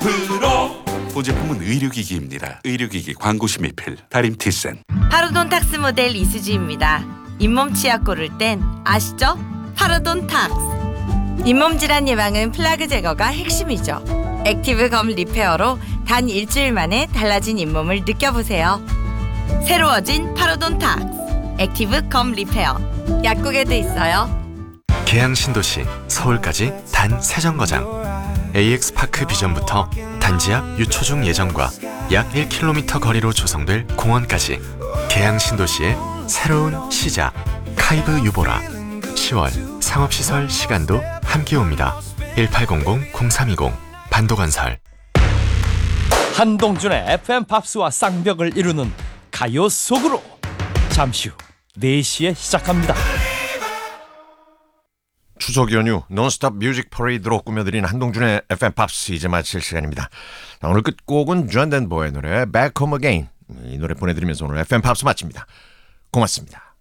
프로. 보제품은 의료기기입니다. 의료기기 광고시 미필 다림티센. 파로돈탁스 모델 이수지입니다. 잇몸 치약 고를 땐 아시죠? 파로돈탁스. 잇몸 질환 예방은 플라그 제거가 핵심이죠. 액티브 검 리페어로 단 일주일 만에 달라진 잇몸을 느껴보세요. 새로워진 파로돈탁스 액티브 검 리페어. 약국에도 있어요. 계양 신도시 서울까지 단 3정거장. AX파크 비전부터 단지 앞 유초중 예정과 약 1km 거리로 조성될 공원까지 계양 신도시의 새로운 시작. 카이브 유보라. 10월 상업시설 시간도 함께 옵니다. 1800-0320 반도건설. 한동준의 FM 팝스와 쌍벽을 이루는 가요 속으로 잠시 후 4시에 시작합니다. 추석 연휴 논스톱 뮤직 퍼레이드로 꾸며드린 한동준의 FM 팝스 이제 마칠 시간입니다. 오늘 끝곡은 존 덴버의 노래 Back Home Again. 이 노래 보내드리면서 오늘 FM 팝스 마칩니다. 고맙습니다.